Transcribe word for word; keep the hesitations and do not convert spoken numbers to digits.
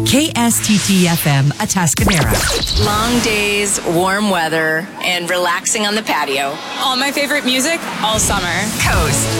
K S T T F M Atascadero. Long days, warm weather, and relaxing on the patio. All my favorite music all summer. Coast.